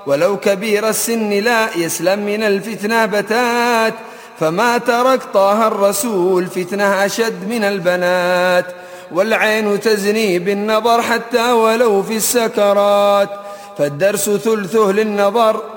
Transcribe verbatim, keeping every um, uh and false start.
ولو كبير السن لا يسلم من الفتنة بتات، فما ترك طه الرسول فتنة أشد من البنات. والعين تزني بالنظر حتى ولو في السكرات، فالدرس ثلثه للنظر